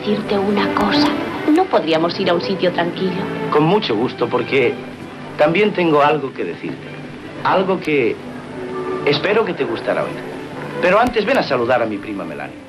decirte una cosa. ¿No podríamos ir a un sitio tranquilo? Con mucho gusto, porque también tengo algo que decirte. Algo que espero que te gustará oír. Pero antes ven a saludar a mi prima Melanie.